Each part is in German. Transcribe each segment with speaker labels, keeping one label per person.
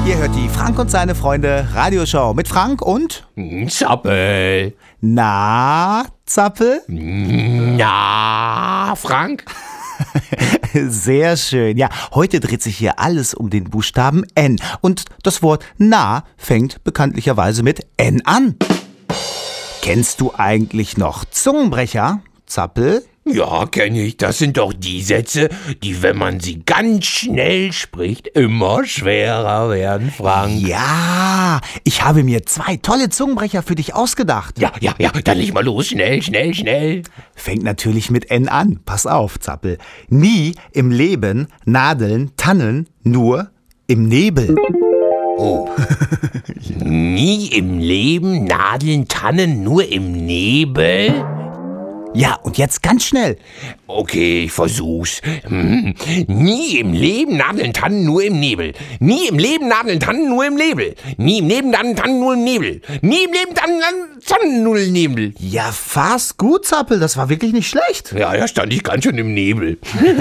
Speaker 1: Ihr hört die Frank und seine Freunde Radioshow mit Frank und
Speaker 2: Zappel.
Speaker 1: Na, Zappel?
Speaker 2: Na, Frank?
Speaker 1: Sehr schön. Ja, heute dreht sich hier alles um den Buchstaben N. Und das Wort na fängt bekanntlicherweise mit N an. Kennst du eigentlich noch Zungenbrecher, Zappel?
Speaker 2: Ja, kenne ich. Das sind doch die Sätze, die, wenn man sie ganz schnell spricht, immer schwerer werden, Frank.
Speaker 1: Ja, ich habe mir 2 tolle Zungenbrecher für dich ausgedacht.
Speaker 2: Ja, dann leg mal los. Schnell.
Speaker 1: Fängt natürlich mit N an. Pass auf, Zappel. Nie im Leben Nadeln, Tannen, nur im Nebel.
Speaker 2: Oh. Nie im Leben Nadeln, Tannen, nur im Nebel?
Speaker 1: Ja, und jetzt ganz schnell.
Speaker 2: Okay, ich versuch's. Nie im Leben Nadeln, Tannen, nur im Nebel. Nie im Leben Nadeln, Tannen, nur im Nebel. Nie im Leben Nadeln, Tannen, nur im Nebel. Nie im Leben Tannen, nur im Nebel.
Speaker 1: Ja, fast gut, Zappel. Das war wirklich nicht schlecht.
Speaker 2: Ja, da stand ich ganz schön im Nebel.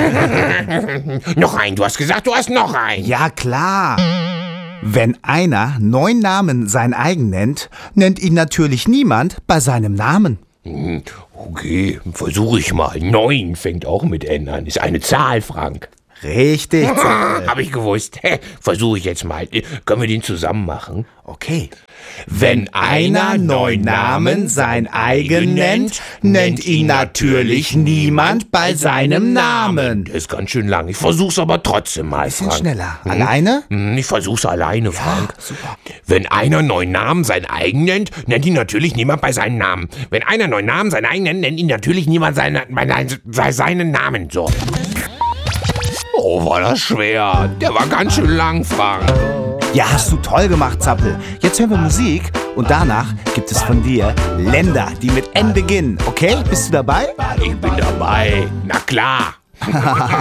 Speaker 2: Noch ein, du hast gesagt, du hast noch ein.
Speaker 1: Ja, klar. Wenn einer 9 Namen sein eigen nennt ihn natürlich niemand bei seinem Namen.
Speaker 2: Okay, versuche ich mal. 9 fängt auch mit N an. Ist eine Zahl, Frank.
Speaker 1: Richtig, Zappel.
Speaker 2: Hab ich gewusst. Versuche ich jetzt mal. Können wir den zusammen machen?
Speaker 1: Okay.
Speaker 2: Wenn einer 9 Namen sein eigen nennt ihn natürlich niemand bei seinem Namen. Das ist ganz schön lang. Ich versuch's aber trotzdem mal, Frank.
Speaker 1: Bisschen schneller. Alleine?
Speaker 2: Ich versuch's alleine, Frank.
Speaker 1: Super.
Speaker 2: Wenn einer 9 Namen sein eigen nennt ihn natürlich niemand bei seinem Namen. Wenn einer 9 Namen sein eigen nennt ihn natürlich niemand bei seinen Namen. So. Oh, war das schwer. Der war ganz schön lang, Frank.
Speaker 1: Ja, hast du toll gemacht, Zappel. Jetzt hören wir Musik und danach gibt es von dir Länder, die mit N beginnen. Okay, bist du dabei?
Speaker 2: Ich bin dabei. Na klar.